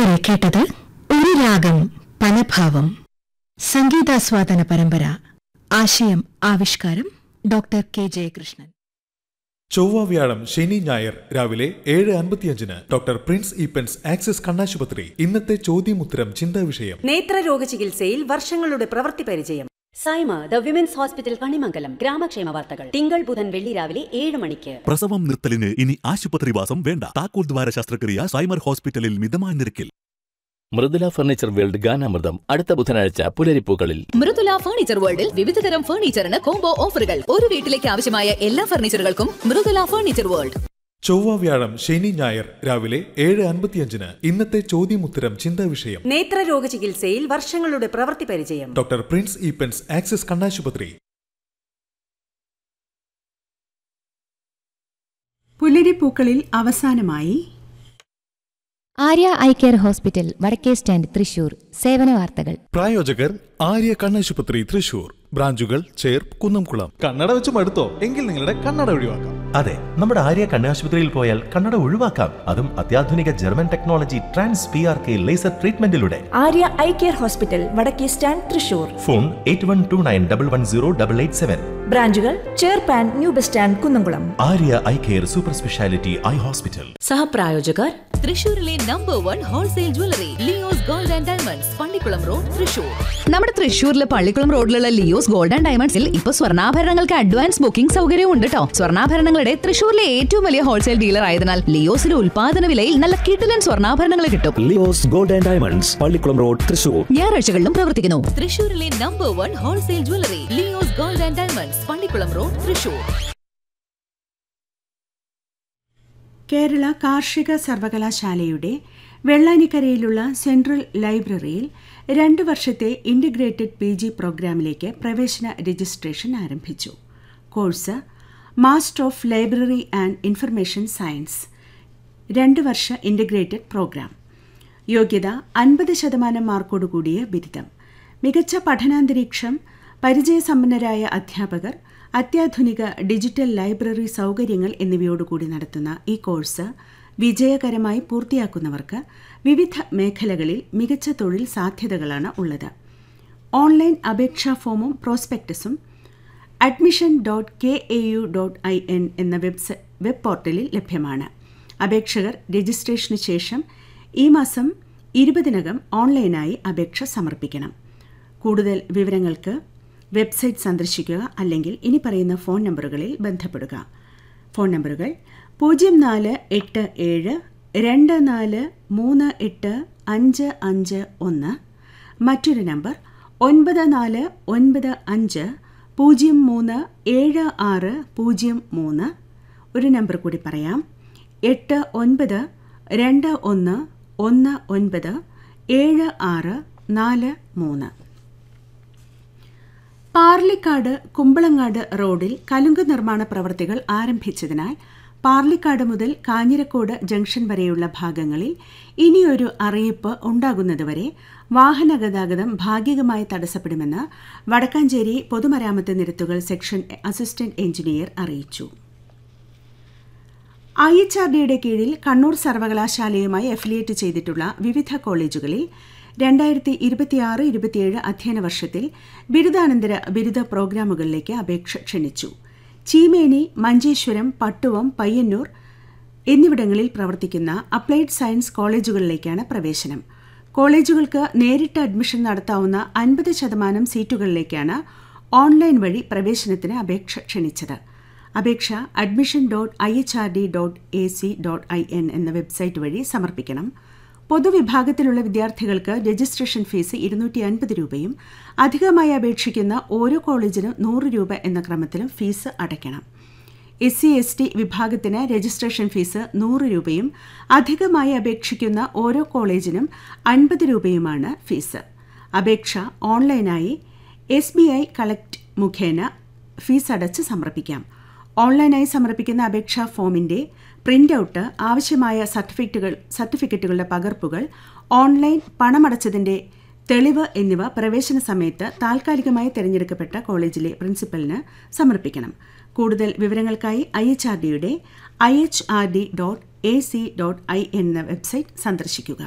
ഇതുവരെ കേട്ടത് ഒരു രാഗം പലഭാവം, സംഗീതാസ്വാദന പരമ്പര. ആശയം ആവിഷ്കാരം ഡോക്ടർ കെ ജയകൃഷ്ണൻ. ചൊവ്വ, വ്യാഴം, ശനി, ഞായർ രാവിലെ 7:55 ഡോക്ടർ പ്രിൻസ് ഈപ്പൻസ് ആക്സിസ് കണ്ണാശുപത്രി. ഇന്നത്തെ ചോദ്യമുത്തരം ചിന്താ വിഷയം. നേത്രരോഗ ചികിത്സയിൽ വർഷങ്ങളുടെ പ്രവൃത്തി പരിചയം. Saima the women's hospital Kanimangalam. ഗ്രാമക്ഷേമ വാർത്തകൾ തിങ്കൾ, ബുധൻ, വെള്ളി രാവിലെ 7 മണിക്ക്. പ്രസവം നിർത്തലിന് ഇനി ആശുപത്രിവാസം വേണ്ട. താക്കോൽ ദ്വാര ശസ്ത്രക്രിയ സൈമർ ഹോസ്പിറ്റലിൽ മിതമായ നിരക്കിൽ. മൃദുല ഫർണിച്ചർ വേൾഡ് ഗാനാമൃതം അടുത്ത ബുധനാഴ്ച പുലരിപ്പൂക്കളിൽ. മൃദുല ഫർണിച്ചർ വേൾഡിൽ വിവിധതരം ഫർണിച്ചറിന് കോംബോ ഓഫറുകൾ. ഒരു വീട്ടിലേക്ക് ആവശ്യമായ എല്ലാ ഫർണിച്ചറുകൾക്കും മൃദുല ഫർണിച്ചർ വേൾഡ്. ചൊവ്വ, വ്യാഴം, ശനി, ഞായർ രാവിലെ 7:55 ഇന്നത്തെ ചോദ്യമുത്തരം ചിന്താ വിഷയം. നേത്രരോഗ ചികിത്സയിൽ വർഷങ്ങളുടെ പ്രവൃത്തി പരിചയം. ഡോക്ടർ പ്രിൻസ് ഈപ്പൻസ് ആക്സിസ് കണ്ണാശുപത്രി. പുലരിപ്പൂക്കളിൽ അവസാനമായി ആര്യ ഐ കെയർ ഹോസ്പിറ്റൽ, വടക്കേ സ്റ്റാൻഡ്, തൃശൂർ. സേവന വാർത്തകൾ. പ്രായോജകർ ആര്യ കണ്ണാശുപത്രി, തൃശൂർ. ബ്രാഞ്ചുകൾ ചേർപ്പ്, കുന്നംകുളം. കണ്ണട വെച്ച് മടുത്തോ? എങ്കിൽ നിങ്ങളുടെ കണ്ണട ഒഴിവാക്കാം. അതെ, നമ്മുടെ ആര്യ കണ്ണാശുപത്രിയിൽ പോയാൽ കണ്ണട ഒഴിവാക്കാം. അതും അത്യാധുനിക German technology trans PRK laser ട്രീറ്റ്മെന്റിലൂടെ. Arya eye care hospital, വടക്കേ സ്റ്റാൻഡ്, തൃശൂർ. ഫോൺ 8129110887. ബ്രാഞ്ചുകൾ ചേർപ്പാൻ, new bus stand, Kunnamkulam. Arya eye care super speciality eye hospital. സഹപ്രായോജകർ തൃശൂരിലെ number 1 wholesale jewellery Leo's gold and diamonds, Pallikkulam road, Thrissur. നമ്മുടെ തൃശൂരിലെ പള്ളിക്കുളം റോഡിലുള്ള ലിയോസ് ഗോൾഡ് ആൻഡ് ഡയമണ്ട്സിൽ ഇപ്പോൾ സ്വർണ്ണാഭരണങ്ങൾക്ക് അഡ്വാൻസ് ബുക്കിംഗ് സൗകര്യവും ഉണ്ട് കേട്ടോ. സ്വർണ്ണാഭരണങ്ങളുടെ തൃശൂരിലെ ഏറ്റവും വലിയ ഹോൾസെയിൽ ഡീലർ ആയതിനാൽ ലിയോസിലെ ഉൽപാദന വിലയിൽ നല്ല കിടിലൻ സ്വർണ്ണാഭരണങ്ങൾ കിട്ടും. Leo's gold and diamonds, Pallikkulam road, Thrissur. ഞായറാഴ്ചകളിലും പ്രവർത്തിക്കുന്നു. തൃശൂരിലെ number 1 wholesale jewellery Leo's gold and diamonds, Pallikkulam road, Thrissur. Kerala കാർഷിക സർവകലാശാലയുടെ വെള്ളാനിക്കരയിലുള്ള സെൻട്രൽ ലൈബ്രറിയിൽ 2 വർഷത്തെ ഇന്റഗ്രേറ്റഡ് PG പ്രോഗ്രാമിലേക്ക് പ്രവേശന രജിസ്ട്രേഷൻ ആരംഭിച്ചു. Course master of library and information science, 2 Varsha integrated programme. യോഗ്യത 50% മാർക്കോടുകൂടിയ ബിരുദം. മികച്ച പഠനാന്തരീക്ഷം, പരിചയസമ്പന്നരായ അധ്യാപകർ, അത്യാധുനിക ഡിജിറ്റൽ ലൈബ്രറി സൗകര്യങ്ങൾ എന്നിവയോടുകൂടി നടത്തുന്ന ഈ കോഴ്സ് വിജയകരമായി പൂർത്തിയാക്കുന്നവർക്ക് വിവിധ മേഖലകളിൽ മികച്ച തൊഴിൽ സാധ്യതകളാണ് ഉള്ളത്. ഓൺലൈൻ അപേക്ഷാ ഫോമും പ്രോസ്പെക്ടസും admission.kau.in എന്ന വെബ് പോർട്ടലിൽ ലഭ്യമാണ്. അപേക്ഷകർ രജിസ്ട്രേഷന് ശേഷം ഈ മാസം 20 ഓൺലൈനായി അപേക്ഷ സമർപ്പിക്കണം. കൂടുതൽ വിവരങ്ങൾക്ക് വെബ്സൈറ്റ് സന്ദർശിക്കുക, അല്ലെങ്കിൽ ഇനി പറയുന്ന ഫോൺ നമ്പറുകളിൽ ബന്ധപ്പെടുക. ഫോൺ നമ്പറുകൾ 048724385551, മറ്റൊരു നമ്പർ 9495037603. ഒരു നമ്പർ കൂടി പറയാം, 8921197643. പാർലിക്കാട് കുമ്പളങ്ങാട് റോഡിൽ കലുങ്ക് നിർമ്മാണ പ്രവൃത്തികൾ ആരംഭിച്ചതിനാൽ പാർലിക്കാട് മുതൽ കാഞ്ഞിരക്കോട് ജംഗ്ഷൻ വരെയുള്ള ഭാഗങ്ങളിൽ ഇനിയൊരു അറിയിപ്പ് ഉണ്ടാകുന്നതുവരെ വാഹനഗതാഗതം ഭാഗികമായി തടസ്സപ്പെടുമെന്ന് വടക്കാഞ്ചേരി പൊതുമരാമത്ത് നിരത്തുകൾ സെക്ഷൻ അസിസ്റ്റന്റ് എഞ്ചിനീയർ അറിയിച്ചു. IHRDയുടെ കീഴിൽ കണ്ണൂർ സർവകലാശാലയുമായി അഫിലിയേറ്റ് ചെയ്തിട്ടുള്ള വിവിധ കോളേജുകളിൽ 2026-27 അധ്യയന വർഷത്തിൽ ബിരുദാനന്തര ബിരുദ പ്രോഗ്രാമുകളിലേക്ക് അപേക്ഷ ക്ഷണിച്ചു. ചീമേനി, മഞ്ചേശ്വരം, പട്ടുവം, പയ്യന്നൂർ എന്നിവിടങ്ങളിൽ പ്രവർത്തിക്കുന്ന അപ്ലൈഡ് സയൻസ് കോളേജുകളിലേക്കാണ് പ്രവേശനം. കോളേജുകൾക്ക് നേരിട്ട് അഡ്മിഷൻ നടത്താവുന്ന 50% സീറ്റുകളിലേക്കാണ് ഓൺലൈൻ വഴി പ്രവേശനത്തിന് അപേക്ഷ ക്ഷണിച്ചത്. അപേക്ഷ admission.ihrd.ac.in എന്ന വെബ്സൈറ്റ് വഴി സമർപ്പിക്കണം. പൊതുവിഭാഗത്തിലുള്ള വിദ്യാർത്ഥികൾക്ക് രജിസ്ട്രേഷൻ ഫീസ് 250 രൂപയും അധികമായി അപേക്ഷിക്കുന്ന ഓരോ കോളേജിനും 100 രൂപ എന്ന ക്രമത്തിലും ഫീസ് അടയ്ക്കണം. SC/ST വിഭാഗത്തിന് രജിസ്ട്രേഷൻ ഫീസ് 100 രൂപയും അധികമായി അപേക്ഷിക്കുന്ന ഓരോ കോളേജിനും 50 രൂപയുമാണ് ഫീസ്. അപേക്ഷ ഓൺലൈനായി SBI കളക്ട് മുഖേന ഫീസ് അടച്ച് സമർപ്പിക്കാം. ഓൺലൈനായി സമർപ്പിക്കുന്ന അപേക്ഷാ ഫോമിന്റെ പ്രിന്റ് ഔട്ട്, ആവശ്യമായ സർട്ടിഫിക്കറ്റുകളുടെ പകർപ്പുകൾ, ഓൺലൈൻ പണമടച്ചതിന്റെ തെളിവ് എന്നിവ പ്രവേശന സമയത്ത് താൽക്കാലികമായി തിരഞ്ഞെടുക്കപ്പെട്ട കോളേജിലെ പ്രിൻസിപ്പലിന് സമർപ്പിക്കണം. കൂടുതൽ വിവരങ്ങൾക്കായി IHRDയുടെ ihrd.ac.in എന്ന വെബ്സൈറ്റ് സന്ദർശിക്കുക.